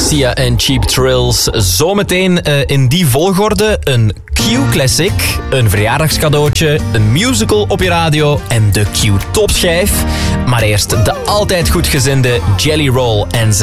Sia en Cheap Thrills. Zometeen in die volgorde een Q-classic, een verjaardagscadeautje, een musical op je radio en de Q-topschijf. Maar eerst de altijd goedgezinde Jelly Roll en